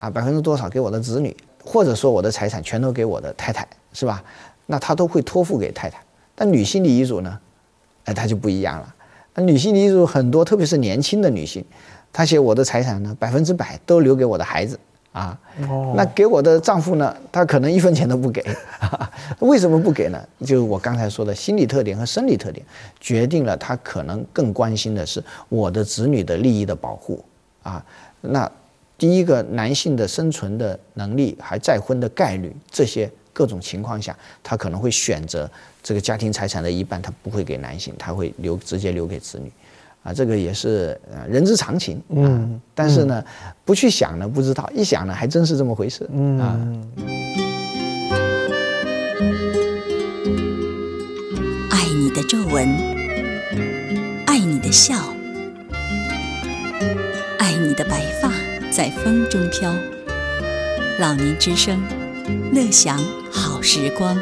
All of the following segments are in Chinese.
多少给我的子女，或者说我的财产全都给我的太太，是吧？那他都会托付给太太。但女性立遗嘱呢，她就不一样了。那女性立遗嘱很多，特别是年轻的女性，她写我的财产呢100%都留给我的孩子啊。那给我的丈夫呢，他可能1分钱都不给。为什么不给呢？就是我刚才说的心理特点和生理特点，决定了他可能更关心的是我的子女的利益的保护啊。那第一个，男性的生存的能力，还再婚的概率，这些各种情况下，他可能会选择这个家庭财产的一半，他不会给男性，他会直接留给子女，啊，这个也是人之常情啊。但是呢，不去想呢不知道，一想呢还真是这么回事啊。 爱你的皱纹，爱你的笑，爱你的白发在风中飘。老年之声，乐享好时光。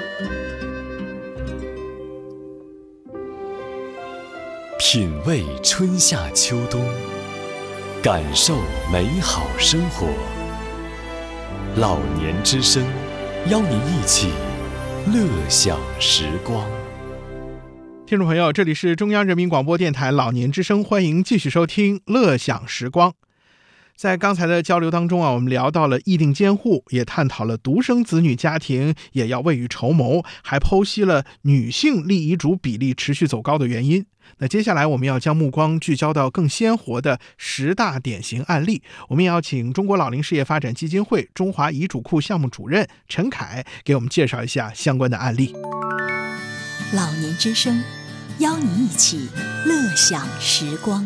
品味春夏秋冬，感受美好生活。老年之声，邀您一起乐享时光。 听众朋友，这里是中央人民广播电台老年之声，欢迎继续收听乐享时光。在刚才的交流当中我们聊到了议定监护，也探讨了独生子女家庭也要未雨绸缪，还剖析了女性立遗嘱比例持续走高的原因。那接下来我们要将目光聚焦到更鲜活的10大典型案例，我们也要请中国老龄事业发展基金会中华遗嘱库项目主任陈凯给我们介绍一下相关的案例。 老年之声，邀你一起乐享时光。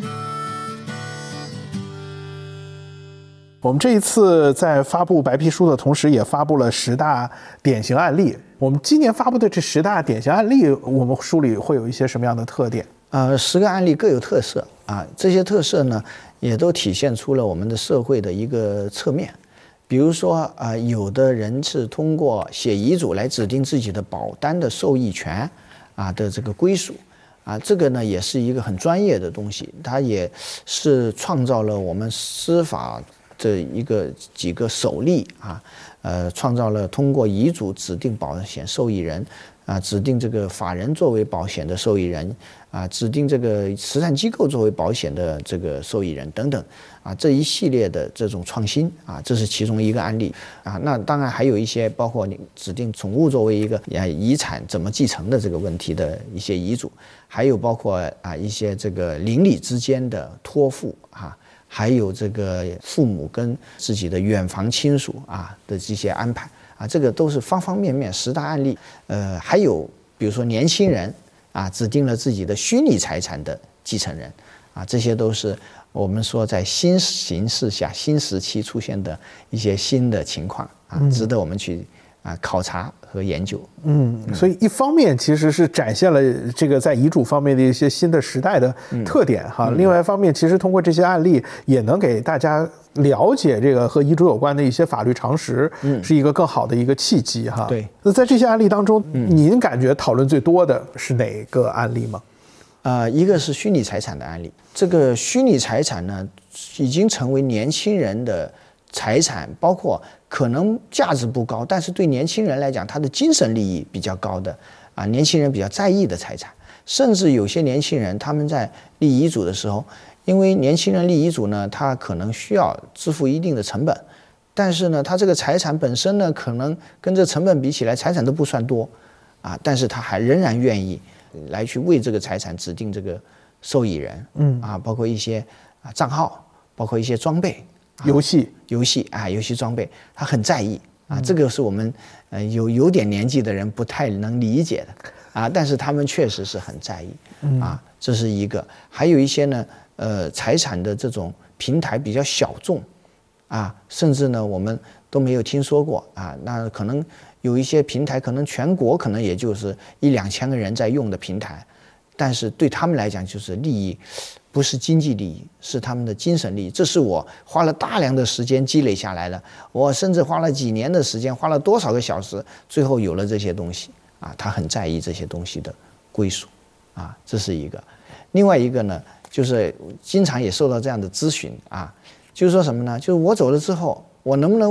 我们这一次在发布白皮书的同时，也发布了10大典型案例。我们今年发布的这10大典型案例，我们书里会有一些什么样的特点 ？10个案例各有特色啊，这些特色呢，也都体现出了我们的社会的一个侧面。比如说有的人是通过写遗嘱来指定自己的保单的受益权的这个归属啊，这个呢也是一个很专业的东西，它也是创造了我们司法这几个首例创造了通过遗嘱指定保险受益人指定这个法人作为保险的受益人指定这个慈善机构作为保险的这个受益人等等这一系列的这种创新这是其中一个案例那当然还有一些包括你指定宠物作为一个遗产怎么继承的这个问题的一些遗嘱，还有包括一些这个邻里之间的托付还有这个父母跟自己的远房亲属的这些安排这个都是方方面面10大案例。还有比如说年轻人指定了自己的虚拟财产的继承人这些都是我们说在新形势下新时期出现的一些新的情况值得我们去考察和研究。 所以一方面其实是展现了这个在遗嘱方面的一些新的时代的特点另外一方面其实通过这些案例也能给大家了解这个和遗嘱有关的一些法律常识，是一个更好的一个契机对。 那在这些案例当中您感觉讨论最多的是哪个案例吗？ 一个是虚拟财产的案例，这个虚拟财产呢已经成为年轻人的财产，包括可能价值不高，但是对年轻人来讲他的精神利益比较高的年轻人比较在意的财产。甚至有些年轻人他们在立遗嘱的时候，因为年轻人立遗嘱呢他可能需要支付一定的成本，但是呢他这个财产本身呢可能跟这成本比起来财产都不算多但是他还仍然愿意来去为这个财产指定这个受益人包括一些账号，包括一些装备游戏装备，他很在意这个是我们有点年纪的人不太能理解的但是他们确实是很在意这是一个。还有一些呢财产的这种平台比较小众甚至呢我们都没有听说过那可能有一些平台可能全国可能也就是1-2千个人在用的平台，但是对他们来讲就是利益不是经济利益，是他们的精神利益。这是我花了大量的时间积累下来的，我甚至花了几年的时间，花了多少个小时，最后有了这些东西他很在意这些东西的归属这是一个。另外一个呢就是经常也受到这样的咨询就是说什么呢，就是我走了之后我能不能